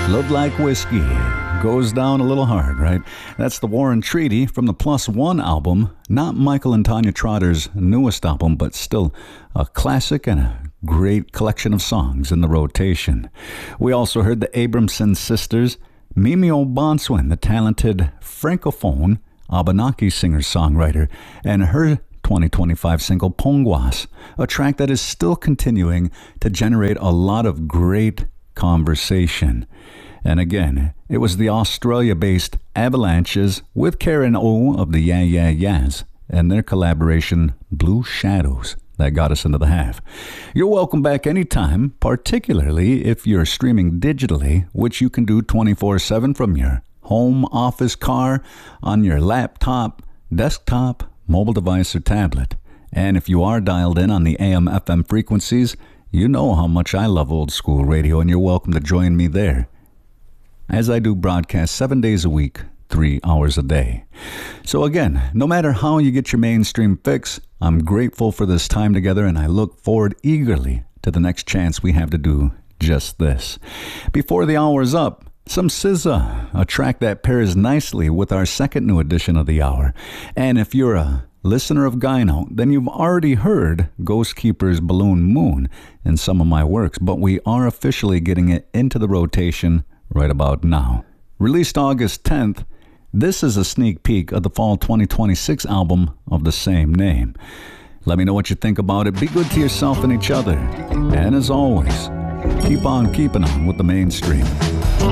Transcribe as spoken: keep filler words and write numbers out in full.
Love Like Whiskey goes down a little hard, right? That's the War and Treaty from the Plus One album, not Michael and Tanya Trotter's newest album, but still a classic and a great collection of songs in the rotation. We also heard the Abramson sisters, Mimi O'Bonswin, the talented Francophone Abenaki singer-songwriter, and her twenty twenty-five single Pongwas, a track that is still continuing to generate a lot of great conversation. And again, it was the Australia-based Avalanches with Karen O of the Yeah Yeah Yeahs and their collaboration Blue Shadows that got us into the half. You're welcome back anytime, particularly if you're streaming digitally, which you can do twenty-four seven from your home, office, car, on your laptop, desktop, mobile device, or tablet. And if you are dialed in on the A M F M frequencies, you know how much I love old school radio, and you're welcome to join me there, as I do broadcast seven days a week, three hours a day. So again, no matter how you get your mainstream fix, I'm grateful for this time together, and I look forward eagerly to the next chance we have to do just this. Before the hour's up, some S Z A, a track that pairs nicely with our second new edition of the hour. And if you're a listener of Gyno, then you've already heard Ghost Keeper's Balloon Moon in some of my works, but we are officially getting it into the rotation right about now. Released August tenth, this is a sneak peek of the fall twenty twenty-six album of the same name. Let me know what you think about it. Be good to yourself and each other. And as always, keep on keeping on with the mainstream.